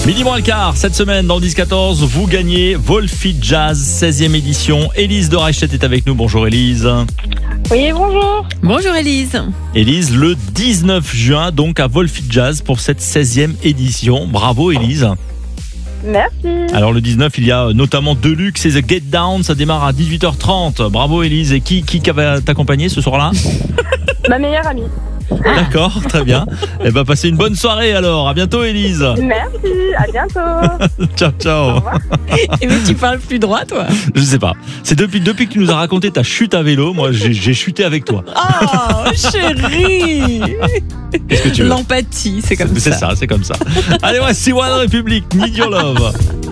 Midi moins le quart, cette semaine dans le 10-14, vous gagnez Wolfie Jazz, 16e édition. Élise de Reichstedt est avec nous. Bonjour Élise. Oui, bonjour. Bonjour Élise. Élise, le 19 juin, donc à Wolfie Jazz pour cette 16e édition. Bravo Élise. Merci. Alors le 19, il y a notamment Deluxe et The Get Down, ça démarre à 18h30. Bravo Élise. Et qui va t'accompagner ce soir-là? Ma meilleure amie. D'accord, très bien. Et bah passez une bonne soirée alors. À bientôt Élise. Merci, à bientôt. Ciao, ciao. Au revoir. Et mais tu parles plus droit toi. Je sais pas. C'est depuis que tu nous as raconté ta chute à vélo, moi j'ai chuté avec toi. Oh chérie. Qu'est-ce que tu veux? L'empathie, c'est comme ça. C'est ça, c'est comme ça. Allez, voici One Republic, Need Your Love.